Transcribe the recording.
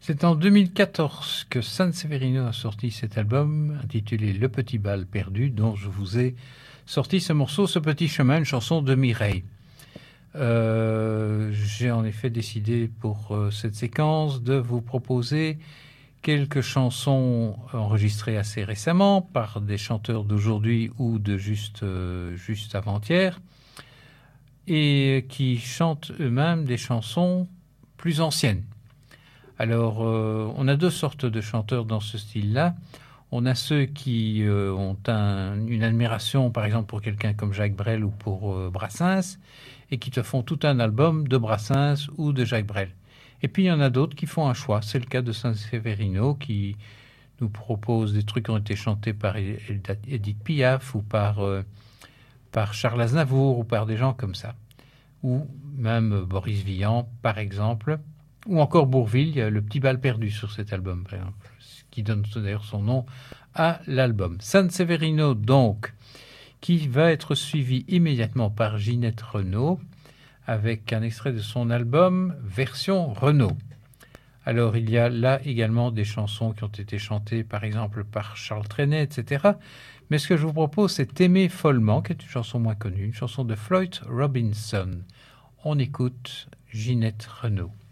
C'est en 2014 que Sanseverino a sorti cet album intitulé Le Petit Bal Perdu, dont je vous ai sorti ce morceau, Ce Petit Chemin, une chanson de Mireille. J'ai en effet décidé pour cette séquence de vous proposer quelques chansons enregistrées assez récemment par des chanteurs d'aujourd'hui ou de juste avant-hier et qui chantent eux-mêmes des chansons plus anciennes. Alors, on a deux sortes de chanteurs dans ce style-là. On a ceux qui ont une admiration, par exemple, pour quelqu'un comme Jacques Brel ou pour Brassens, et qui te font tout un album de Brassens ou de Jacques Brel. Et puis, il y en a d'autres qui font un choix. C'est le cas de Sanseverino, qui nous propose des trucs qui ont été chantés par Edith Piaf ou par Charles Aznavour ou par des gens comme ça. Ou même Boris Vian, par exemple. Ou encore Bourvil, il y a Le Petit Bal Perdu sur cet album, par exemple, ce qui donne d'ailleurs son nom à l'album. Sanseverino, donc, qui va être suivi immédiatement par Ginette Renaud, avec un extrait de son album Version Renaud. Alors, il y a là également des chansons qui ont été chantées, par exemple, par Charles Trenet, etc. Mais ce que je vous propose, c'est Aimer follement, qui est une chanson moins connue, une chanson de Floyd Robinson. On écoute Ginette Renaud.